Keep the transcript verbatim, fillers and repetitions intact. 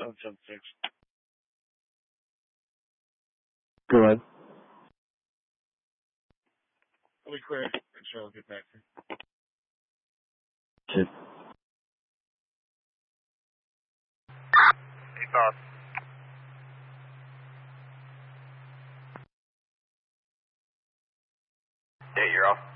seven seven six. Go ahead. I'll be clear. Sure, I'll get back to you. Shit. Hey, boss. Yeah, you're off.